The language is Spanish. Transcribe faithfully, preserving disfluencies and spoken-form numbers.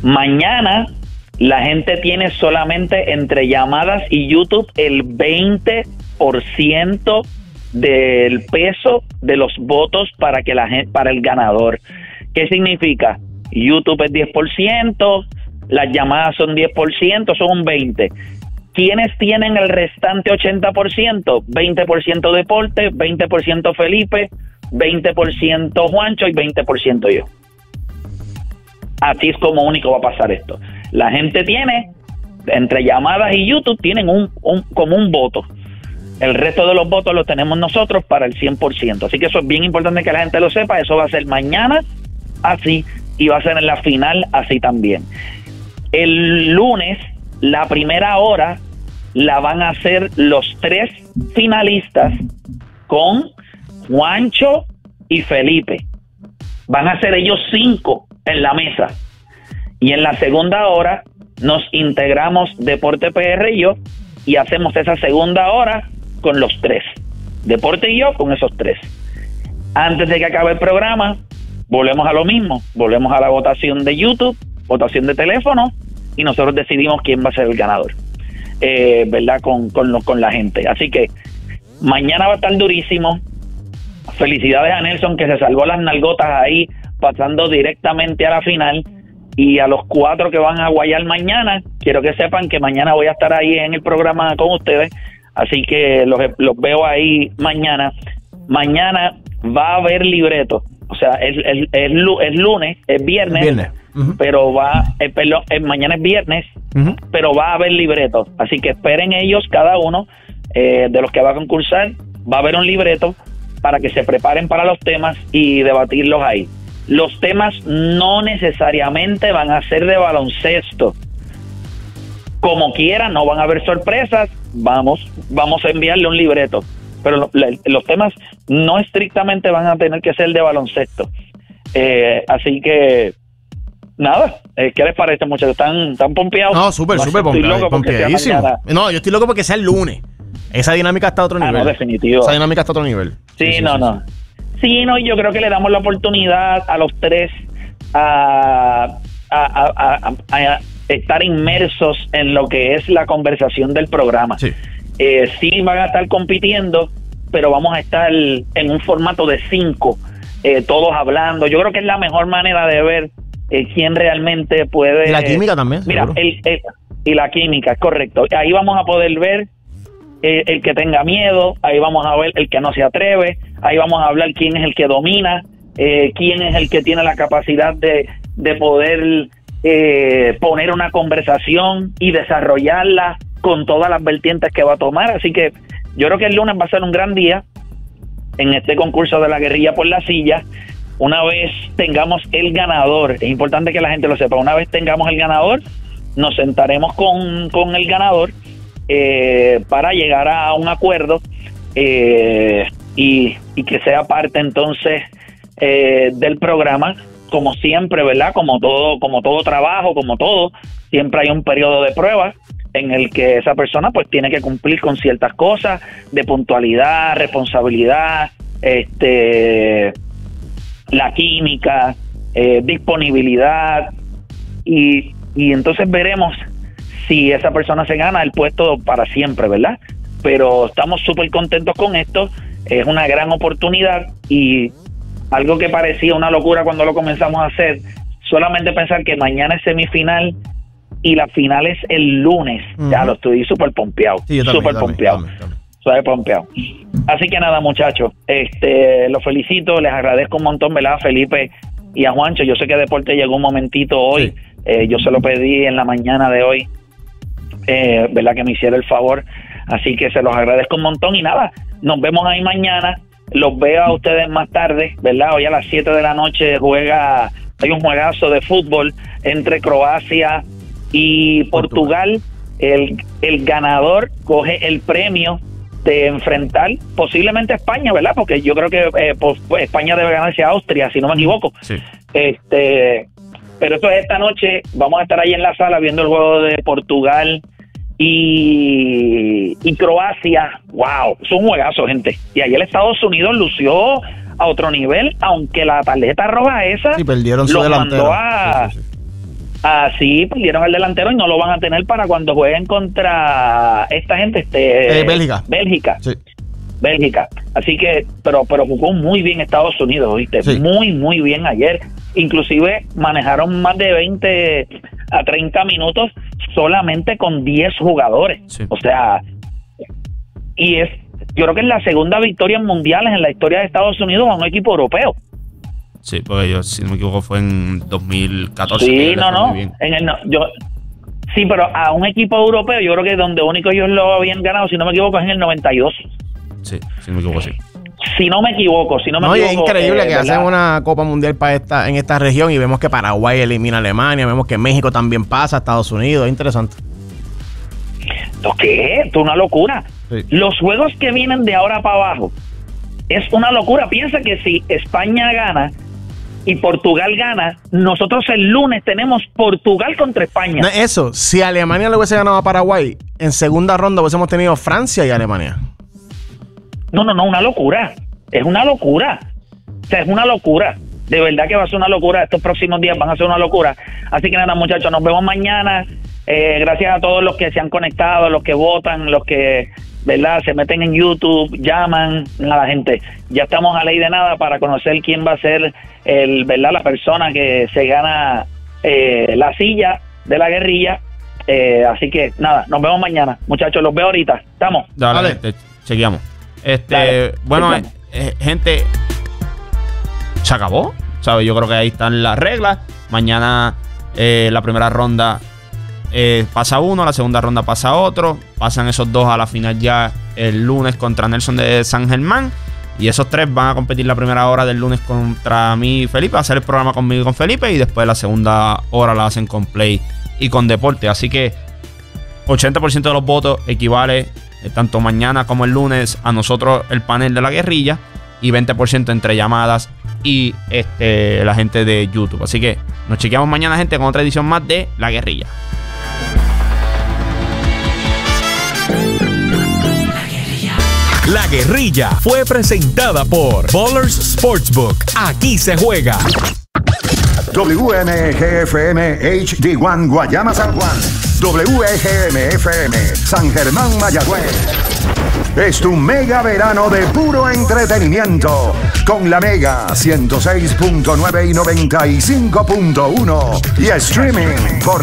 Mañana la gente tiene solamente entre llamadas y YouTube el veinte por ciento del peso de los votos para que la gente, para el ganador. ¿Qué significa? YouTube es diez por ciento, las llamadas son diez por ciento, son un veinte por ciento. ¿Quiénes tienen el restante ochenta por ciento? veinte por ciento Deporte, veinte por ciento Felipe, veinte por ciento Juancho y veinte por ciento yo. Así es como único va a pasar esto. La gente tiene, entre llamadas y YouTube, tienen un, un como un voto. El resto de los votos los tenemos nosotros para el cien por ciento. Así que eso es bien importante que la gente lo sepa. Eso va a ser mañana así y va a ser en la final así también. El lunes, la primera hora la van a hacer los tres finalistas con Juancho y Felipe. Van a ser ellos cinco en la mesa. Y en la segunda hora nos integramos Deporte P R y yo y hacemos esa segunda hora con los tres. Deporte y yo con esos tres. Antes de que acabe el programa, volvemos a lo mismo. Volvemos a la votación de YouTube, votación de teléfono, y nosotros decidimos quién va a ser el ganador, eh, ¿verdad? Con, con, lo, con la gente. Así que mañana va a estar durísimo. Felicidades a Nelson, que se salvó las nalgotas ahí, pasando directamente a la final. Y a los cuatro que van a guayar mañana, quiero que sepan que mañana voy a estar ahí en el programa con ustedes. Así que los, los veo ahí mañana. Mañana va a haber libreto. O sea, es, es, es, es lunes, es viernes, viernes. Uh-huh. pero va, eh, perdón, eh, mañana es viernes, uh-huh. pero va a haber libreto. Así que esperen ellos, cada uno eh, de los que va a concursar, va a haber un libreto para que se preparen para los temas y debatirlos ahí. Los temas no necesariamente van a ser de baloncesto. Como quiera, no van a haber sorpresas. Vamos, vamos a enviarle un libreto. Pero lo, le, los temas no estrictamente van a tener que ser de baloncesto. Eh, así que, nada. Eh, ¿Qué les parece, muchachos? ¿Están, están pompeados? No, súper, súper pompeadísimo. No, yo estoy loco porque sea el lunes. Esa dinámica está a otro nivel. Ah, no, definitivo. Esa dinámica está a otro nivel. Sí, sí, sí no, sí, no. Sí, no, yo creo que le damos la oportunidad a los tres a, a, a, a, a estar inmersos en lo que es la conversación del programa. Sí. Eh, sí van a estar compitiendo, pero vamos a estar en un formato de cinco, eh, todos hablando. Yo creo que es la mejor manera de ver eh, quién realmente puede... Y la química también. Mira, el, el, y la química, es correcto. Ahí vamos a poder ver eh, el que tenga miedo, ahí vamos a ver el que no se atreve, ahí vamos a hablar quién es el que domina, eh, quién es el que tiene la capacidad de, de poder eh, poner una conversación y desarrollarla con todas las vertientes que va a tomar. Así que yo creo que el lunes va a ser un gran día en este concurso de la guerrilla por la silla. Una vez tengamos el ganador, es importante que la gente lo sepa, una vez tengamos el ganador, nos sentaremos con, con el ganador eh, para llegar a un acuerdo eh, y, y que sea parte entonces eh, del programa. Como siempre, ¿verdad? Como todo, como todo trabajo, como todo, siempre hay un periodo de prueba en el que esa persona pues tiene que cumplir con ciertas cosas de puntualidad, responsabilidad, este, la química, eh, disponibilidad, y, y entonces veremos si esa persona se gana el puesto para siempre, ¿verdad? Pero estamos súper contentos con esto, es una gran oportunidad y algo que parecía una locura cuando lo comenzamos a hacer, solamente pensar que mañana es semifinal y la final es el lunes. Uh-huh. Ya lo estoy súper pompeado. Sí, súper pompeado. Súper pompeado. Así que nada, muchachos, este, los felicito, les agradezco un montón, ¿verdad? A Felipe y a Juancho. Yo sé que Deporte llegó un momentito hoy. Sí. Eh, yo se lo pedí en la mañana de hoy, eh, ¿verdad? Que me hiciera el favor. Así que se los agradezco un montón. Y nada, nos vemos ahí mañana. Los veo a ustedes más tarde, ¿verdad? Hoy a las siete de la noche juega, hay un juegazo de fútbol entre Croacia y Portugal. El, el ganador coge el premio de enfrentar posiblemente a España, ¿verdad? Porque yo creo que eh, pues, pues España debe ganarse a Austria, si no me equivoco. Sí. Este, pero eso es esta noche. Vamos a estar ahí en la sala viendo el juego de Portugal y, y Croacia. Wow, es un juegazo, gente. Y ayer Estados Unidos lució a otro nivel, aunque la tarjeta roja esa sí, perdieron su lo delantero. mandó a... Sí, sí, sí. Así perdieron al delantero y no lo van a tener para cuando jueguen contra esta gente, este eh, Bélgica. Bélgica. Sí. Bélgica. Así que, pero pero jugó muy bien Estados Unidos, ¿viste? Sí. Muy, muy bien ayer. Inclusive manejaron más de veinte a treinta minutos solamente con diez jugadores. Sí. O sea, y es, yo creo que es la segunda victoria en mundiales en la historia de Estados Unidos a un equipo europeo. Sí, porque yo, si no me equivoco, fue en dos mil catorce. Sí, no, no. En el, no yo, sí, pero a un equipo europeo, yo creo que donde único ellos lo habían ganado, si no me equivoco, es en el noventa y dos. Sí, si no me equivoco, sí. Si no me equivoco, si no me no, equivoco. Y es increíble eh, que ¿verdad? hacen una Copa Mundial para esta, en esta región y vemos que Paraguay elimina a Alemania, vemos que México también pasa, Estados Unidos, es interesante. ¿Lo qué es? Esto es una locura. Sí. Los juegos que vienen de ahora para abajo es una locura. Piensa que si España gana y Portugal gana, nosotros el lunes tenemos Portugal contra España. No, eso, si Alemania le hubiese ganado a Paraguay, en segunda ronda hubiésemos tenido Francia y Alemania. No, no, no, una locura. Es una locura. O sea, es una locura. De verdad que va a ser una locura. Estos próximos días van a ser una locura. Así que nada, muchachos, nos vemos mañana. Eh, gracias a todos los que se han conectado, los que votan, los que, ¿verdad?, se meten en YouTube, llaman. Nada, gente, ya estamos a ley de nada para conocer quién va a ser el, ¿verdad?, la persona que se gana eh, la silla de la guerrilla. Eh, así que nada, nos vemos mañana. Muchachos, los veo ahorita. ¿Estamos? Dale, Dale. gente, chequeamos. Este, Dale, bueno, eh, chequeamos. eh, gente, se acabó, ¿sabes? Yo creo que ahí están las reglas. Mañana eh, la primera ronda eh, pasa uno, la segunda ronda pasa otro. Pasan esos dos a la final ya el lunes contra Nelson de San Germán. Y esos tres van a competir la primera hora del lunes contra mí y Felipe. Va a hacer el programa conmigo y con Felipe. Y después la segunda hora la hacen con Play y con Deporte. Así que ochenta por ciento de los votos equivale eh, tanto mañana como el lunes a nosotros el panel de la guerrilla. Y veinte por ciento entre llamadas y este, la gente de YouTube. Así que nos chequeamos mañana, gente, con otra edición más de La Guerrilla. La Guerrilla fue presentada por Ballers Sportsbook. Aquí se juega. W M G F M H D uno Guayama San Juan. W E G M F M San Germán Mayagüez. Es tu mega verano de puro entretenimiento. Con la Mega ciento seis punto nueve y noventa y cinco punto uno. Y streaming por